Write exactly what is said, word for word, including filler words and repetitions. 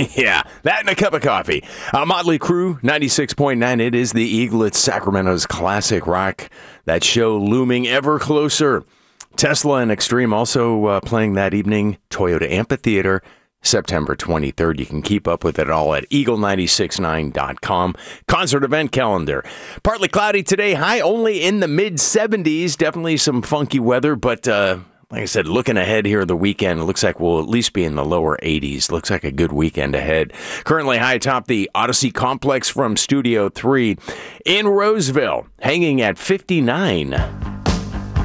Yeah, that and a cup of coffee. Uh, Motley Crue, ninety-six point nine. It is the Eaglets, Sacramento's classic rock. That show looming ever closer. Tesla and Extreme also uh, playing that evening. Toyota Amphitheater, September twenty-third. You can keep up with it all at eagle nine six nine dot com. Concert event calendar. Partly cloudy today, high only in the mid seventies. Definitely some funky weather, but uh, like I said, looking ahead here the weekend, it looks like we'll at least be in the lower eighties. Looks like a good weekend ahead. Currently high atop the Odyssey Complex from Studio three in Roseville, hanging at fifty-nine.